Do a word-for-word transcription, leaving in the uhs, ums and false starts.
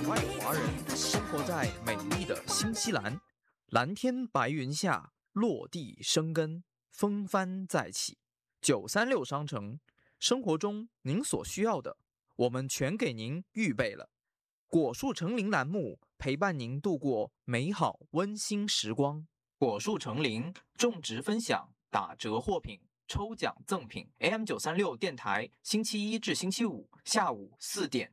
外华人生活在美丽的新西兰，蓝天白云下落地生根，风帆再起。九三六商城，生活中您所需要的，我们全给您预备了。果树成林栏目陪伴您度过美好温馨时光。果树成林种植分享打折货品。抽奖赠品 A M 九三六电台，星期一至星期五下午四点